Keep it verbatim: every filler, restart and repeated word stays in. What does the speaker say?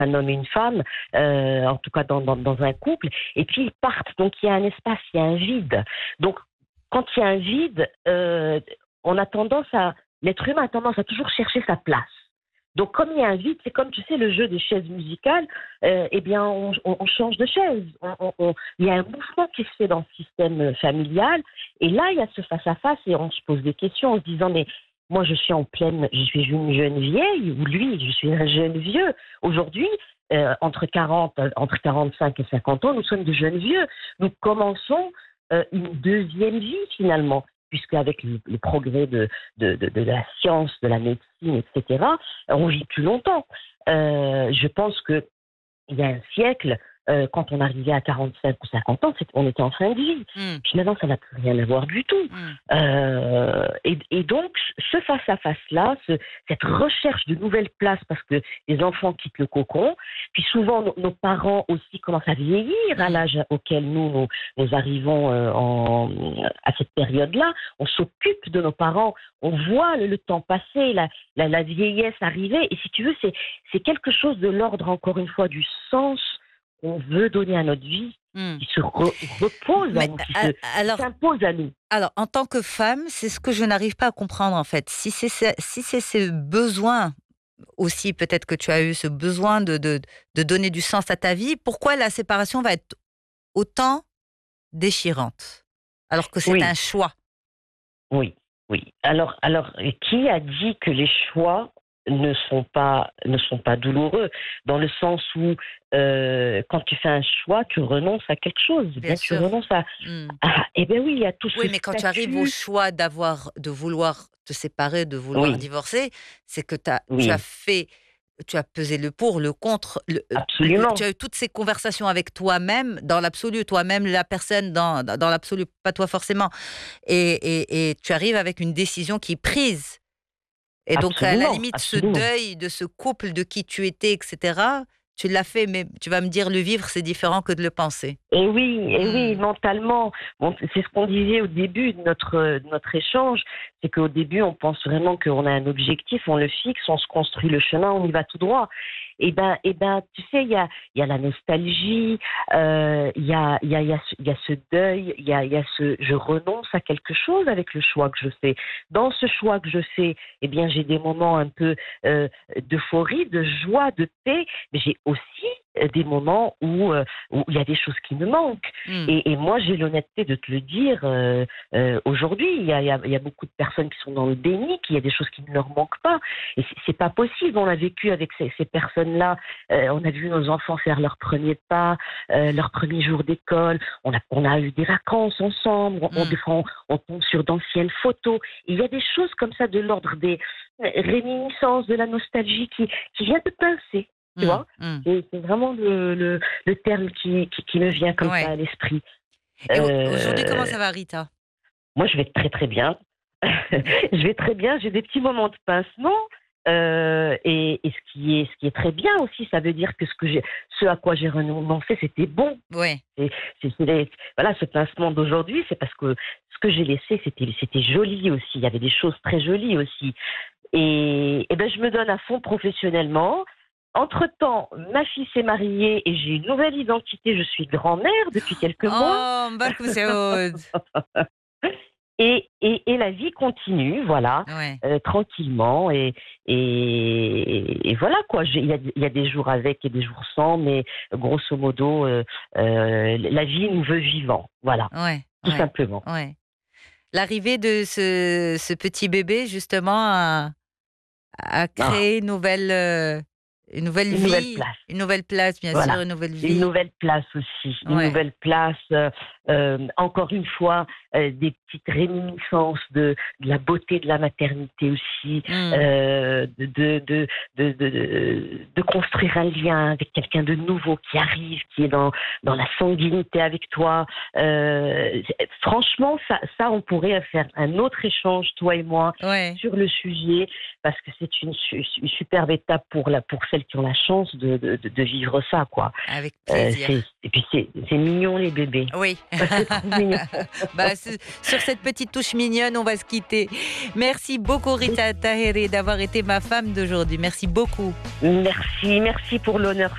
un homme et une femme, euh, en tout cas dans, dans, dans un couple, et puis ils partent. Donc il y a un espace, il y a un vide. Donc quand il y a un vide, euh, on a tendance à, l'être humain a tendance à toujours chercher sa place. Donc, comme il y a un vide, c'est comme, tu sais, le jeu des chaises musicales, euh, eh bien, on, on, on change de chaise. On, on, on, il y a un mouvement qui se fait dans le système familial. Et là, il y a ce face-à-face et on se pose des questions en se disant, mais moi, je suis en pleine, je suis une jeune vieille, ou lui, je suis un jeune vieux. Aujourd'hui, euh, entre quarante, entre quarante-cinq et cinquante ans, nous sommes de jeunes vieux. Nous commençons euh, une deuxième vie, finalement, puisque avec le, le progrès de, de, de, de la science, de la médecine, et cetera, on vit plus longtemps. Euh, je pense que il y a un siècle, euh, quand on arrivait à quarante-cinq ou cinquante ans, on était en fin de vie. Mm. Puis maintenant, ça n'a plus rien à voir du tout. Mm. Euh, et, et donc, ce face-à-face-là, ce, cette recherche de nouvelles places, parce que les enfants quittent le cocon, puis souvent, nos, nos parents aussi commencent à vieillir à l'âge auquel nous, nous, nous arrivons euh, en, à cette période-là. On s'occupe de nos parents, on voit le, le temps passer, la, la, la vieillesse arriver. Et si tu veux, c'est, c'est quelque chose de l'ordre, encore une fois, du sens qu'on veut donner à notre vie, mmh. qui se re- repose Mais à nous, qui, à, se, alors, qui s'impose à nous. Alors, en tant que femme, c'est ce que je n'arrive pas à comprendre, en fait. Si c'est, si c'est ce besoin, aussi peut-être que tu as eu ce besoin de, de, de donner du sens à ta vie, pourquoi la séparation va être autant déchirante, alors que c'est oui. un choix? Oui, oui. Alors, alors, qui a dit que les choix ne sont pas ne sont pas douloureux, dans le sens où euh, quand tu fais un choix, tu renonces à quelque chose. Bien, bien sûr. Tu renonces à. Mm. Ah, eh bien oui, il y a tout oui, ce mais quand statut. tu arrives au choix d'avoir, de vouloir te séparer, de vouloir oui. divorcer, c'est que t'as, oui. tu as fait, tu as pesé le pour, le contre. Le, Absolument. Tu as eu toutes ces conversations avec toi-même, dans l'absolu, toi-même la personne dans dans, dans l'absolu, pas toi forcément. Et, et, et tu arrives avec une décision qui est prise. Et donc, absolument, à la limite, absolument. ce deuil de ce couple de qui tu étais, et cetera, tu l'as fait, mais tu vas me dire, le vivre, c'est différent que de le penser. Et oui, et mmh. oui, mentalement. Bon, c'est ce qu'on disait au début de notre, de notre échange, c'est qu'au début, on pense vraiment qu'on a un objectif, on le fixe, on se construit le chemin, on y va tout droit. Et ben, et ben, tu sais, il y a, il y a la nostalgie, euh, il y a, il y a, il y a, ce, il y a ce deuil, il y a, il y a ce, je renonce à quelque chose avec le choix que je fais. Dans ce choix que je fais, eh bien, j'ai des moments un peu euh, d'euphorie, de joie, de paix, mais j'ai aussi des moments où euh, où il y a des choses qui me manquent. Mmh. Et, et moi, j'ai l'honnêteté de te le dire euh, euh, aujourd'hui. Il y a, il, y a, il y a beaucoup de personnes qui sont dans le déni, qu'il y a des choses qui ne leur manquent pas. Et c'est, c'est pas possible. On a vécu avec ces, ces personnes-là. Euh, on a vu nos enfants faire leurs premiers pas, euh, leurs premiers jours d'école. On a, on a eu des vacances ensemble. On, mmh. on, des fois, on, on tombe sur d'anciennes photos. Et il y a des choses comme ça de l'ordre des réminiscences, de la nostalgie qui, qui vient te pincer. Tu mmh, vois, mmh. c'est, c'est vraiment le, le, le terme qui, qui, qui me vient comme ouais. ça à l'esprit. Et euh, aujourd'hui, comment ça va, Rita? Moi, je vais très très bien. je vais très bien. J'ai des petits moments de pincement. Euh, et, et ce qui est ce qui est très bien aussi, ça veut dire que ce que j'ai, ce à quoi j'ai renoncé, c'était bon. Ouais. Et, c'est, c'est les, voilà, ce pincement d'aujourd'hui, c'est parce que ce que j'ai laissé, c'était c'était joli aussi. Il y avait des choses très jolies aussi. Et, et ben, je me donne à fond professionnellement. Entre-temps, ma fille s'est mariée et j'ai une nouvelle identité. Je suis grand-mère depuis quelques mois. Oh, bah, et, et, et la vie continue, voilà, ouais. euh, tranquillement. Et, et, et voilà, quoi. Il y a, y a des jours avec et des jours sans, mais grosso modo, euh, euh, la vie nous veut vivants. Voilà, ouais, tout ouais, simplement. Ouais. L'arrivée de ce, ce petit bébé, justement, a, a créé ah. une nouvelle... Euh... Une nouvelle une vie, nouvelle place. une nouvelle place, bien voilà. sûr, une nouvelle vie. Une nouvelle place aussi, une ouais. nouvelle place. Euh, euh, encore une fois, euh, des petites réminiscences de, de la beauté de la maternité aussi, mmh. euh, de, de, de, de, de, de construire un lien avec quelqu'un de nouveau qui arrive, qui est dans, dans la sanguinité avec toi. Euh, franchement, ça, ça, on pourrait faire un autre échange, toi et moi, ouais. sur le sujet, parce que c'est une, une superbe étape pour, la, pour celle qui ont la chance de, de, de vivre ça, quoi. Avec plaisir. Euh, et puis c'est, c'est mignon, les bébés. Oui. C'est trop mignon. bah, sur cette petite touche mignonne, on va se quitter. Merci beaucoup, Rita Taheri, d'avoir été ma femme d'aujourd'hui. Merci beaucoup. Merci, merci pour l'honneur